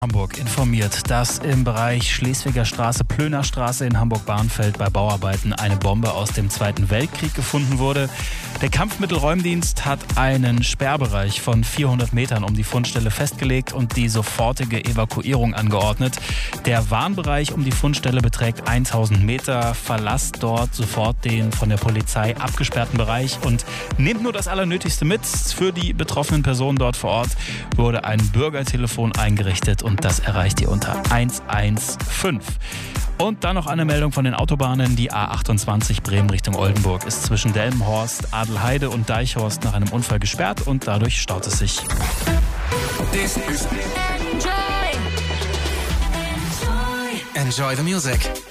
Hamburg informiert, dass im Bereich Schleswiger Straße, Plöner Straße in Hamburg-Barnfeld bei Bauarbeiten eine Bombe aus dem Zweiten Weltkrieg gefunden wurde. Der Kampfmittelräumdienst hat einen Sperrbereich von 400 Metern um die Fundstelle festgelegt und die sofortige Evakuierung angeordnet. Der Warnbereich um die Fundstelle beträgt 1000 Meter. Verlasst dort sofort den von der Polizei abgesperrten Bereich und nehmt nur das Allernötigste mit. Für die betroffenen Personen dort vor Ort wurde ein Bürgertelefon eingerichtet und das erreicht ihr unter 115. Und dann noch eine Meldung von den Autobahnen. Die A28 Bremen Richtung Oldenburg ist zwischen Delmenhorst, Adelheide und Deichhorst nach einem Unfall gesperrt und dadurch staut es sich. Enjoy the music.